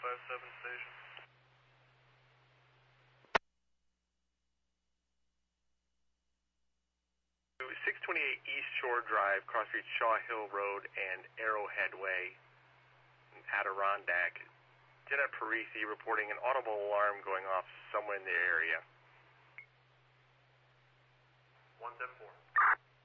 157 station. 628 East Shore Drive, cross streets Shaw Hill Road and Arrowhead Way, Adirondack. Lieutenant Parisi reporting an audible alarm going off somewhere in the area. 174.